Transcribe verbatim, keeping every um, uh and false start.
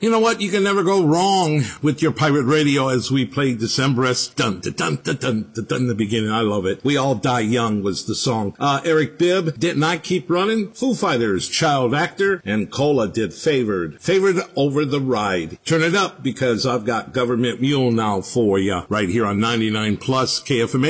You know what? You can never go wrong with your pirate radio as we play Decemberist. Dun, dun, dun, dun, dun, dun, dun, the beginning. I love it. We All Die Young was the song. Uh, Eric Bibb, Didn't I Keep Running? Foo Fighters, Child Actor, and Cola did Favored. Favored Over the Ride. Turn it up because I've got Government Mule now for you right here on ninety-nine plus K F M A.